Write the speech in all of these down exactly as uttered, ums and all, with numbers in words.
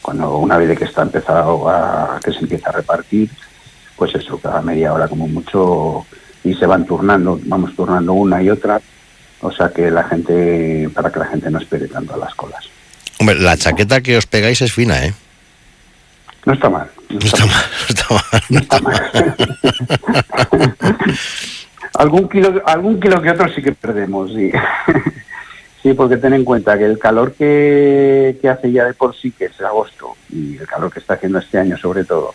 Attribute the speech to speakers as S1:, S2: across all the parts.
S1: Cuando una vez que está empezado a que se empieza a repartir, pues eso, cada media hora como mucho, y se van turnando, vamos turnando una y otra, o sea que la gente, para que la gente no espere tanto a las colas.
S2: Hombre, la chaqueta que os pegáis es fina, ¿eh?
S1: No está mal.
S2: No está mal, no está mal.
S1: No está mal. algún kilo, algún kilo que otro sí que perdemos, sí. Sí, porque ten en cuenta que el calor que, que hace ya de por sí, que es agosto, y el calor que está haciendo este año sobre todo,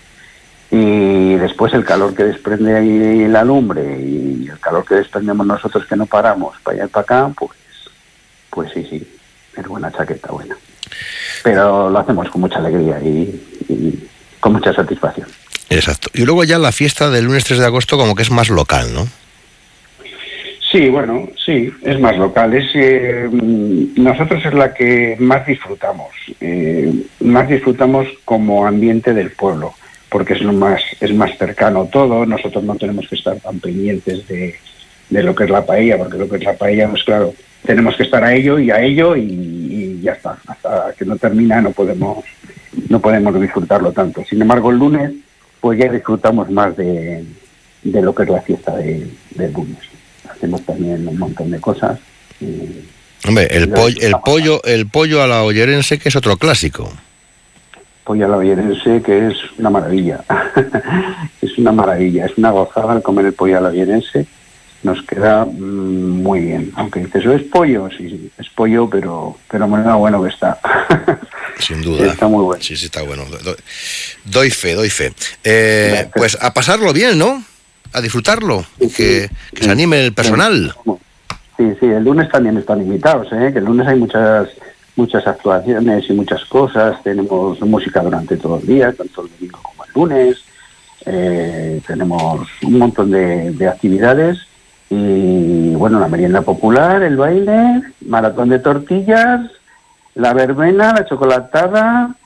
S1: y después el calor que desprende ahí la lumbre y el calor que desprendemos nosotros que no paramos para allá y para acá, pues, pues sí, sí, es buena chaqueta, buena. Pero lo hacemos con mucha alegría y, y con mucha satisfacción.
S2: Exacto. Y luego ya la fiesta del lunes tres de agosto como que es más local, ¿no?
S1: Sí, bueno, sí, es más local. Es, eh, nosotros es la que más disfrutamos, eh, más disfrutamos como ambiente del pueblo, porque es lo más, es más cercano todo. Nosotros no tenemos que estar tan pendientes de, de lo que es la paella, porque lo que es la paella, pues claro, tenemos que estar a ello y a ello y, y ya está. Hasta que no termina no podemos, no podemos disfrutarlo tanto. Sin embargo, el lunes, pues ya disfrutamos más de, de lo que es la fiesta de, del lunes. Hacemos también un montón de cosas. Eh,
S2: Hombre, el, pollo, el, pollo, el pollo a la ollerense, que es otro clásico.
S1: Pollo a la ollerense, que es una maravilla. Es una maravilla, es una gozada el comer el pollo a la ollerense. Nos queda mmm, muy bien. Aunque dices, ¿eso es pollo? Sí, sí, es pollo, pero pero muy bueno que está.
S2: Sin duda.
S1: Está muy bueno.
S2: Sí, sí, está bueno. Do, doy fe, doy fe. Eh, pues a pasarlo bien, ¿no? A disfrutarlo, sí, que, sí, que sí, se anime el personal.
S1: Sí, sí, el lunes también están invitados, ¿eh? Que el lunes hay muchas muchas actuaciones y muchas cosas. Tenemos música durante todo el día, tanto el domingo como el lunes. Eh, tenemos un montón de, de actividades y, bueno, la merienda popular, el baile, maratón de tortillas, la verbena, la chocolatada.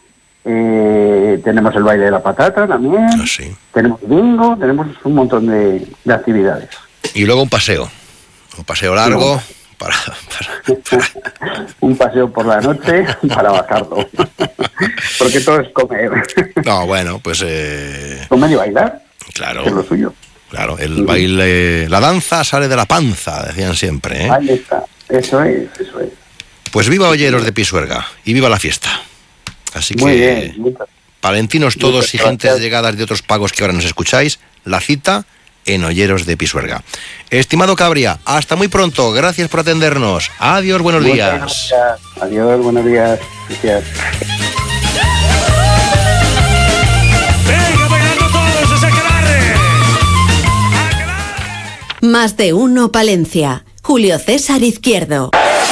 S1: Eh, tenemos el baile de la patata también,
S2: ah, sí.
S1: Tenemos bingo, tenemos un montón de, de actividades.
S2: Y luego un paseo, un paseo largo, no. para, para,
S1: para... un paseo por la noche para bajarlo, porque todo es comer.
S2: No, bueno, pues... Eh...
S1: Comer y bailar,
S2: claro,
S1: que es lo suyo.
S2: Claro, el sí. baile, la danza sale de la panza, decían siempre, ¿eh?
S1: Ahí está, eso es, eso es.
S2: Pues viva Olleros de Pisuerga y viva la fiesta. Así que,
S1: muy bien, muchas,
S2: palentinos todos
S1: muchas
S2: y gentes
S1: gracias.
S2: llegadas de otros pagos que ahora nos escucháis, la cita en Olleros de Pisuerga. Estimado Cabria, hasta muy pronto, gracias por atendernos. Adiós, buenos muchas días.
S1: Gracias. Adiós, buenos días. Gracias.
S3: Venga, bailando todos, ese aquelarre.
S4: Más de uno Palencia. Julio César Izquierdo.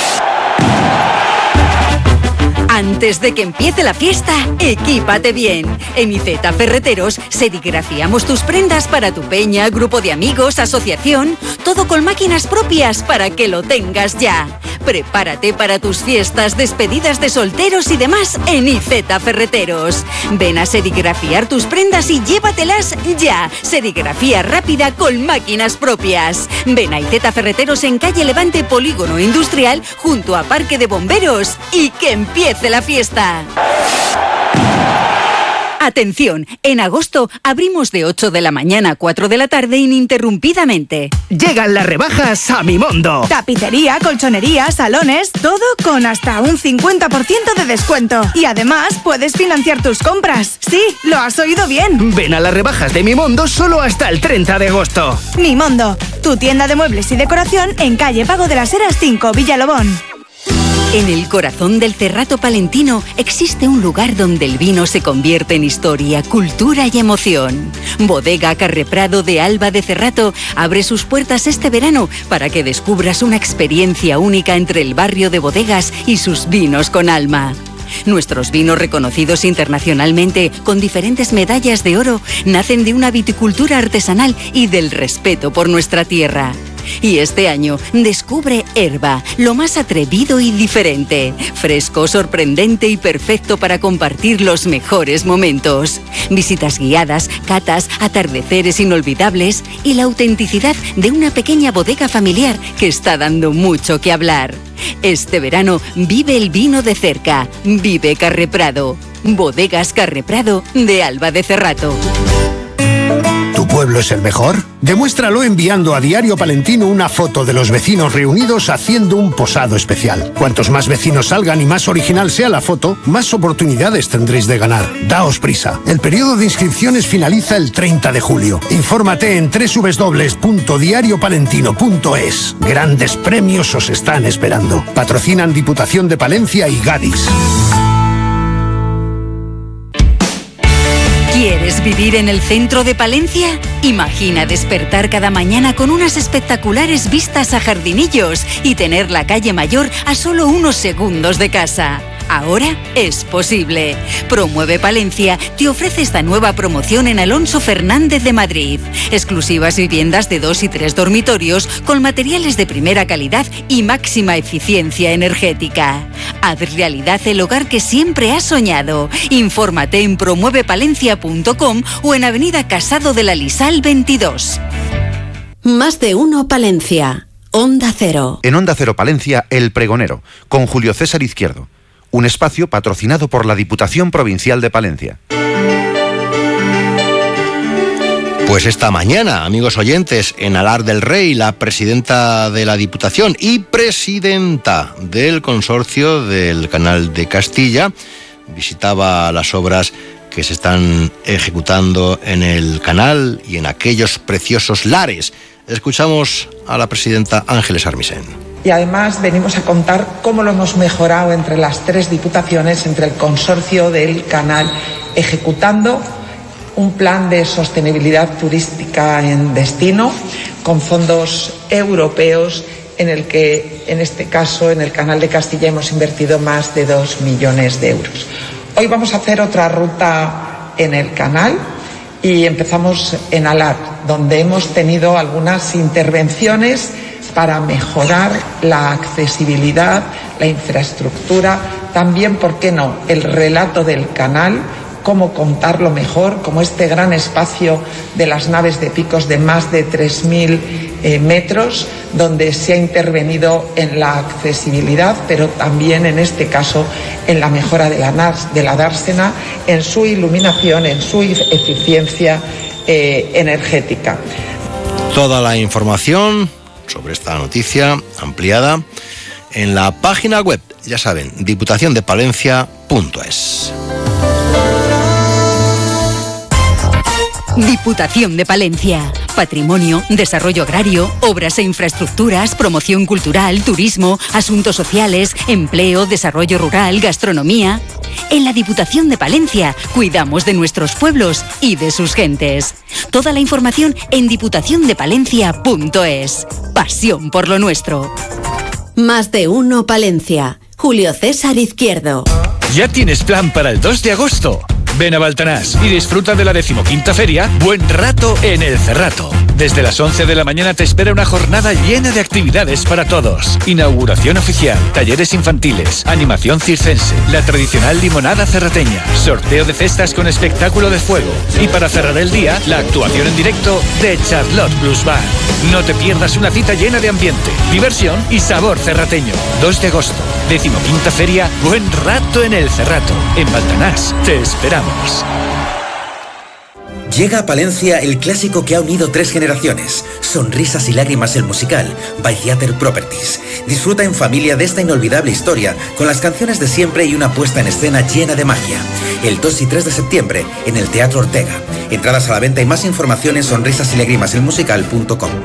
S4: Antes de que empiece la fiesta, equípate bien. En Iceta Ferreteros serigrafiamos tus prendas para tu peña, grupo de amigos, asociación, todo con máquinas propias para que lo tengas ya. Prepárate para tus fiestas, despedidas de solteros y demás en Iceta Ferreteros. Ven a serigrafiar tus prendas y llévatelas ya. Serigrafía rápida con máquinas propias. Ven a Iceta Ferreteros en calle Levante, Polígono Industrial, junto a Parque de Bomberos, y que empiece la fiesta. Atención, en agosto abrimos de ocho de la mañana a cuatro de la tarde ininterrumpidamente.
S5: Llegan las rebajas a Mimondo.
S6: Tapicería, colchonería, salones, todo con hasta un cincuenta por ciento de descuento. Y además puedes financiar tus compras. Sí, lo has oído bien.
S5: Ven a las rebajas de Mimondo solo hasta el treinta de agosto.
S6: Mimondo, tu tienda de muebles y decoración en calle Pago de las Heras cinco, Villalobón.
S4: En el corazón del Cerrato palentino existe un lugar donde el vino se convierte en historia, cultura y emoción. Bodega Carreprado de Alba de Cerrato abre sus puertas este verano para que descubras una experiencia única entre el barrio de bodegas y sus vinos con alma. Nuestros vinos reconocidos internacionalmente con diferentes medallas de oro nacen de una viticultura artesanal y del respeto por nuestra tierra. Y este año descubre Herba, lo más atrevido y diferente, fresco, sorprendente y perfecto para compartir los mejores momentos. Visitas guiadas, catas, atardeceres inolvidables y la autenticidad de una pequeña bodega familiar que está dando mucho que hablar. Este verano vive el vino de cerca, vive Carreprado. Bodegas Carreprado de Alba de Cerrato.
S7: ¿Tu pueblo es el mejor? Demuéstralo enviando a Diario Palentino una foto de los vecinos reunidos haciendo un posado especial. Cuantos más vecinos salgan y más original sea la foto, más oportunidades tendréis de ganar. Daos prisa. El periodo de inscripciones finaliza el treinta de julio. Infórmate en doble u doble u doble u punto diario palentino punto es. Grandes premios os están esperando. Patrocinan Diputación de Palencia y Gadis.
S4: ¿Quieres vivir en el centro de Palencia? Imagina despertar cada mañana con unas espectaculares vistas a Jardinillos y tener la calle Mayor a solo unos segundos de casa. Ahora es posible. Promueve Palencia te ofrece esta nueva promoción en Alonso Fernández de Madrid. Exclusivas viviendas de dos y tres dormitorios con materiales de primera calidad y máxima eficiencia energética. Haz realidad el hogar que siempre has soñado. Infórmate en promueve palencia punto com o en Avenida Casado de la Lisal veintidós.
S8: Más de uno Palencia. Onda Cero.
S9: En Onda Cero Palencia, El Pregonero, con Julio César Izquierdo. Un espacio patrocinado por la Diputación Provincial de Palencia.
S2: Pues esta mañana, amigos oyentes, en Alar del Rey, la presidenta de la Diputación y presidenta del consorcio del Canal de Castilla visitaba las obras que se están ejecutando en el canal y en aquellos preciosos lares. Escuchamos a la presidenta Ángeles Armisen.
S10: Y además venimos a contar cómo lo hemos mejorado entre las tres diputaciones, entre el consorcio del canal, ejecutando un plan de sostenibilidad turística en destino con fondos europeos en el que, en este caso, en el Canal de Castilla hemos invertido más de dos millones de euros. Hoy vamos a hacer otra ruta en el canal y empezamos en Alar, donde hemos tenido algunas intervenciones para mejorar la accesibilidad, la infraestructura, también, ¿por qué no?, el relato del canal, cómo contarlo mejor, como este gran espacio de las naves de picos de más de tres mil eh, metros, donde se ha intervenido en la accesibilidad, pero también en este caso en la mejora de la, de la dársena, en su iluminación, en su eficiencia eh, energética.
S2: Toda la información sobre esta noticia ampliada en la página web, ya saben, diputación de palencia punto es.
S4: Diputación de Palencia. Patrimonio, desarrollo agrario, obras e infraestructuras, promoción cultural, turismo, asuntos sociales, empleo, desarrollo rural, gastronomía. En la Diputación de Palencia cuidamos de nuestros pueblos y de sus gentes. Toda la información en diputación de palencia punto es. Pasión por lo nuestro.
S8: Más de uno Palencia. Julio César Izquierdo.
S3: ¿Ya tienes plan para el dos de agosto? Ven a Baltanás y disfruta de la decimoquinta feria Buen Rato en el Cerrato. Desde las once de la mañana te espera una jornada llena de actividades para todos. Inauguración oficial, talleres infantiles, animación circense, la tradicional limonada cerrateña, sorteo de cestas con espectáculo de fuego y para cerrar el día, la actuación en directo de Charlotte Blues Band. No te pierdas una cita llena de ambiente, diversión y sabor cerrateño. dos de agosto, decimoquinta feria Buen Rato en el Cerrato. En Baltanás te esperamos.
S11: Llega a Palencia el clásico que ha unido tres generaciones. Sonrisas y lágrimas el musical, by Theater Properties. Disfruta en familia de esta inolvidable historia, con las canciones de siempre y una puesta en escena llena de magia. El dos y tres de septiembre, en el Teatro Ortega. Entradas a la venta y más información en sonrisas y lágrimas el musical punto com.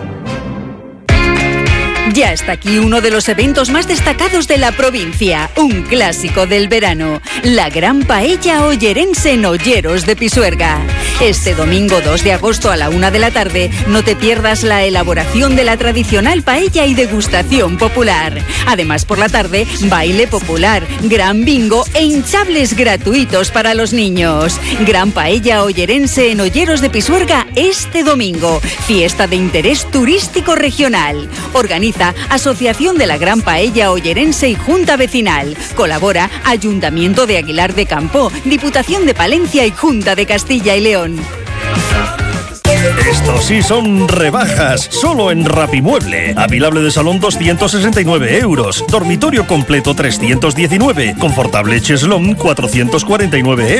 S4: Ya está aquí uno de los eventos más destacados de la provincia, un clásico del verano, la Gran Paella Ollerense en Olleros de Pisuerga. Este domingo dos de agosto a la una de la tarde no te pierdas la elaboración de la tradicional paella y degustación popular. Además, por la tarde, baile popular, gran bingo e hinchables gratuitos para los niños. Gran Paella Ollerense en Olleros de Pisuerga este domingo, fiesta de interés turístico regional. Organiza Asociación de la Gran Paella Ollerense y Junta Vecinal. Colabora Ayuntamiento de Aguilar de Campo, Diputación de Palencia y Junta de Castilla y León.
S12: Estos sí son rebajas, solo en Rapimueble. Avilable de salón doscientos sesenta y nueve euros, dormitorio completo trescientos diecinueve, confortable cheslón cuatrocientos cuarenta y nueve euros.